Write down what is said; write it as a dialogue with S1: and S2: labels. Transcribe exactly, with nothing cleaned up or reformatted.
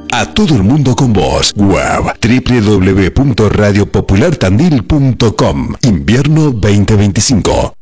S1: A todo el mundo con vos. Web doble u doble u doble u punto radio popular tandil punto com. Invierno veinte veinticinco.